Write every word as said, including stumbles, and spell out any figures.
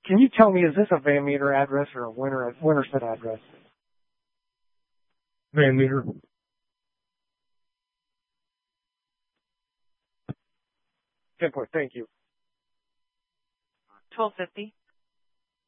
can you tell me, is this a Van Meter address or a Winter, Winterset address? Van Meter. ten point, thank you. twelve fifty.